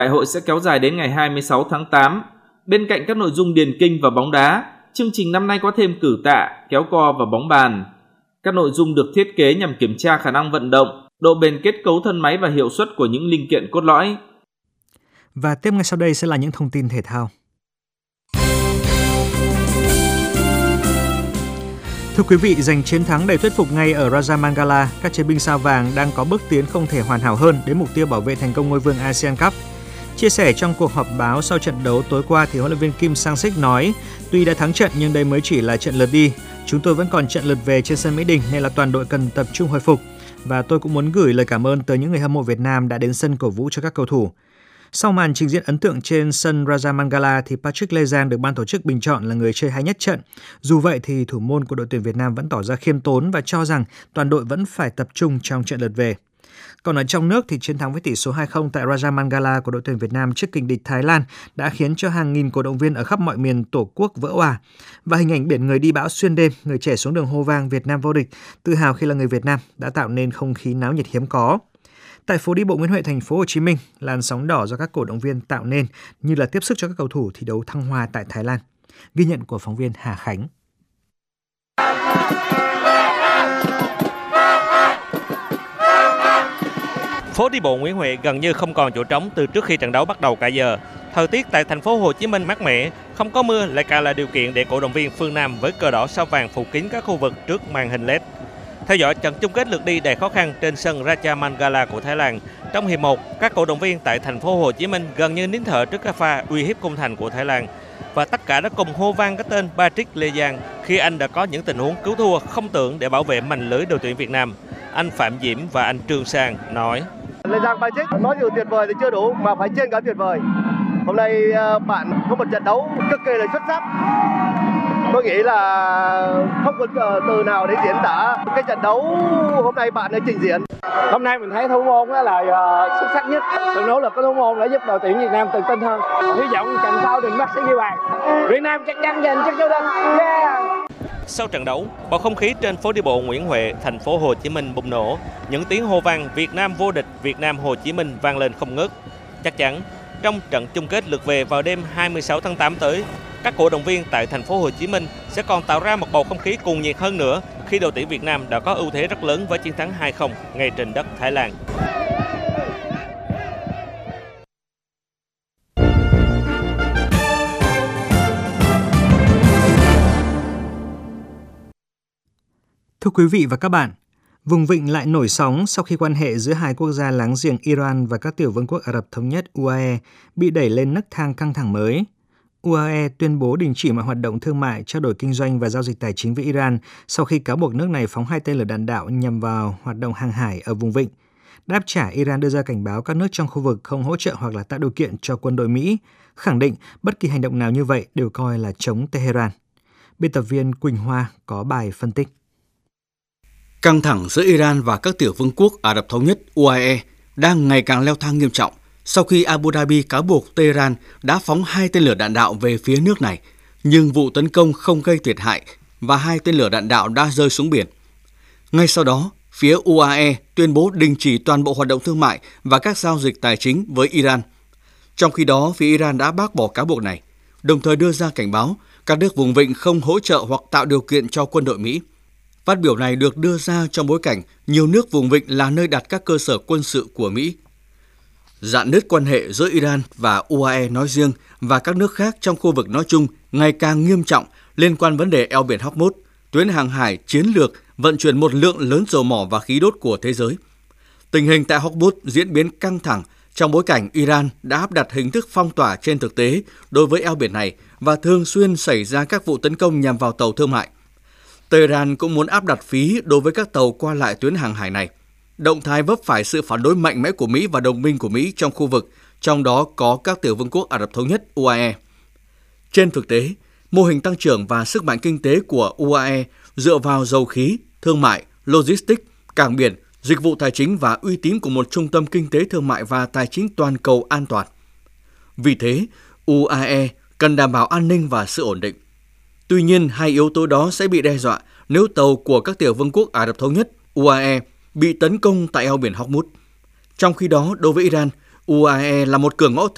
Đại hội sẽ kéo dài đến ngày 26 tháng 8. Bên cạnh các nội dung điền kinh và bóng đá, chương trình năm nay có thêm cử tạ, kéo co và bóng bàn. Các nội dung được thiết kế nhằm kiểm tra khả năng vận động, độ bền kết cấu thân máy và hiệu suất của những linh kiện cốt lõi. Và tiếp ngay sau đây sẽ là những thông tin thể thao. Thưa quý vị, giành chiến thắng đầy thuyết phục ngay ở Raja Mangala, các chiến binh sao vàng đang có bước tiến không thể hoàn hảo hơn đến mục tiêu bảo vệ thành công ngôi vương ASEAN Cup. Chia sẻ trong cuộc họp báo sau trận đấu tối qua thì huấn luyện viên Kim Sang-sik nói: "Tuy đã thắng trận nhưng đây mới chỉ là trận lượt đi. Chúng tôi vẫn còn trận lượt về trên sân Mỹ Đình nên là toàn đội cần tập trung hồi phục. Và tôi cũng muốn gửi lời cảm ơn tới những người hâm mộ Việt Nam đã đến sân cổ vũ cho các cầu thủ." Sau màn trình diễn ấn tượng trên sân Raja Mangala thì Patrick Lezan được ban tổ chức bình chọn là người chơi hay nhất trận. Dù vậy thì thủ môn của đội tuyển Việt Nam vẫn tỏ ra khiêm tốn và cho rằng toàn đội vẫn phải tập trung trong trận lượt về. Còn ở trong nước thì chiến thắng với tỷ số 2-0 tại Raja Mangala của đội tuyển Việt Nam trước kình địch Thái Lan đã khiến cho hàng nghìn cổ động viên ở khắp mọi miền Tổ quốc vỡ òa. Và hình ảnh biển người đi bão xuyên đêm, người trẻ xuống đường hô vang Việt Nam vô địch, tự hào khi là người Việt Nam đã tạo nên không khí náo nhiệt hiếm có. Tại phố đi bộ Nguyễn Huệ, thành phố Hồ Chí Minh, làn sóng đỏ do các cổ động viên tạo nên như là tiếp sức cho các cầu thủ thi đấu thăng hoa tại Thái Lan. Ghi nhận của phóng viên Hà Khánh. Phố đi bộ Nguyễn Huệ gần như không còn chỗ trống từ trước khi trận đấu bắt đầu cả giờ. Thời tiết tại thành phố Hồ Chí Minh mát mẻ, không có mưa lại càng là điều kiện để cổ động viên phương Nam với cờ đỏ sao vàng phủ kín các khu vực trước màn hình LED. Theo dõi trận chung kết lượt đi đầy khó khăn trên sân Raja Mangala của Thái Lan, trong hiệp 1, các cổ động viên tại thành phố Hồ Chí Minh gần như nín thở trước các pha uy hiếp cung thành của Thái Lan. Và tất cả đã cùng hô vang cái tên Patrick Lezan khi anh đã có những tình huống cứu thua không tưởng để bảo vệ mảnh lưới đội tuyển Việt Nam. Anh Phạm Diễm và anh Trương Sang nói: Lezan Patrick nói dù tuyệt vời thì chưa đủ mà phải trên cả tuyệt vời. Hôm nay bạn có một trận đấu cực kỳ là xuất sắc. Tôi nghĩ là không có từ nào để diễn tả cái trận đấu hôm nay bạn đã trình diễn. Hôm nay mình thấy thủ môn đó là xuất sắc nhất. Sự nỗ lực của thủ môn đã giúp đội tuyển Việt Nam tự tin hơn. Hy vọng trận sau đừng mắc sẽ ghi bàn. Việt Nam chắc chắn giành chức vô địch. Yeah! Sau trận đấu, bầu không khí trên phố đi bộ Nguyễn Huệ, thành phố Hồ Chí Minh bùng nổ. Những tiếng hô vang Việt Nam vô địch, Việt Nam Hồ Chí Minh vang lên không ngớt. Chắc chắn, trong trận chung kết lượt về vào đêm 26 tháng 8 tới, các cổ động viên tại thành phố Hồ Chí Minh sẽ còn tạo ra một bầu không khí cuồng nhiệt hơn nữa khi đội tuyển Việt Nam đã có ưu thế rất lớn với chiến thắng 2-0 ngay trên đất Thái Lan. Thưa quý vị và các bạn, vùng vịnh lại nổi sóng sau khi quan hệ giữa hai quốc gia láng giềng Iran và các tiểu vương quốc Ả Rập Thống Nhất UAE bị đẩy lên nấc thang căng thẳng mới. UAE tuyên bố đình chỉ mọi hoạt động thương mại, trao đổi kinh doanh và giao dịch tài chính với Iran sau khi cáo buộc nước này phóng 2 tên lửa đạn đạo nhằm vào hoạt động hàng hải ở vùng vịnh. Đáp trả, Iran đưa ra cảnh báo các nước trong khu vực không hỗ trợ hoặc là tạo điều kiện cho quân đội Mỹ, khẳng định bất kỳ hành động nào như vậy đều coi là chống Tehran. Biên tập viên Quỳnh Hoa có bài phân tích. Căng thẳng giữa Iran và các tiểu vương quốc Ả Rập Thống Nhất UAE đang ngày càng leo thang nghiêm trọng sau khi Abu Dhabi cáo buộc Tehran đã phóng 2 tên lửa đạn đạo về phía nước này, nhưng vụ tấn công không gây thiệt hại và 2 tên lửa đạn đạo đã rơi xuống biển. Ngay sau đó, phía UAE tuyên bố đình chỉ toàn bộ hoạt động thương mại và các giao dịch tài chính với Iran. Trong khi đó, phía Iran đã bác bỏ cáo buộc này, đồng thời đưa ra cảnh báo các nước vùng vịnh không hỗ trợ hoặc tạo điều kiện cho quân đội Mỹ. Phát biểu này được đưa ra trong bối cảnh nhiều nước vùng vịnh là nơi đặt các cơ sở quân sự của Mỹ. Rạn nứt quan hệ giữa Iran và UAE nói riêng và các nước khác trong khu vực nói chung ngày càng nghiêm trọng liên quan vấn đề eo biển Hormuz, tuyến hàng hải chiến lược vận chuyển một lượng lớn dầu mỏ và khí đốt của thế giới. Tình hình tại Hormuz diễn biến căng thẳng trong bối cảnh Iran đã áp đặt hình thức phong tỏa trên thực tế đối với eo biển này và thường xuyên xảy ra các vụ tấn công nhằm vào tàu thương mại. Tehran cũng muốn áp đặt phí đối với các tàu qua lại tuyến hàng hải này. Động thái vấp phải sự phản đối mạnh mẽ của Mỹ và đồng minh của Mỹ trong khu vực, trong đó có các tiểu vương quốc Ả Rập Thống Nhất UAE. Trên thực tế, mô hình tăng trưởng và sức mạnh kinh tế của UAE dựa vào dầu khí, thương mại, logistics, cảng biển, dịch vụ tài chính và uy tín của một trung tâm kinh tế thương mại và tài chính toàn cầu an toàn. Vì thế, UAE cần đảm bảo an ninh và sự ổn định. Tuy nhiên, hai yếu tố đó sẽ bị đe dọa nếu tàu của các tiểu vương quốc Ả Rập Thống Nhất UAE bị tấn công tại eo biển Hormuz. Trong khi đó, đối với Iran, UAE là một cửa ngõ